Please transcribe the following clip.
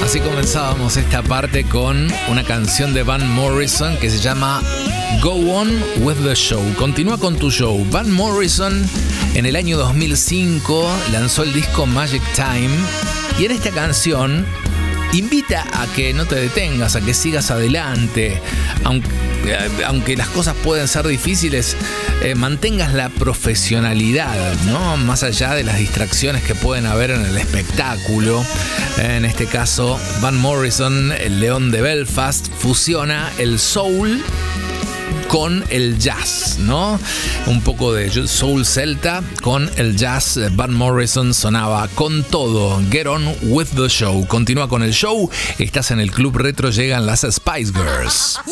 Así comenzábamos esta parte con una canción de Van Morrison que se llama Go On With The Show. Continúa con tu show. Van Morrison en el año 2005 lanzó el disco Magic Time y en esta canción invita a que no te detengas, a que sigas adelante, aunque las cosas pueden ser difíciles, mantengas la profesionalidad, ¿no? Más allá de las distracciones que pueden haber en el espectáculo. En este caso, Van Morrison, el León de Belfast, fusiona el soul con el jazz, ¿no? Un poco de soul celta con el jazz. Van Morrison sonaba con todo. Get on with the show. Continúa con el show. Estás en el Club Retro, llegan las Spice Girls.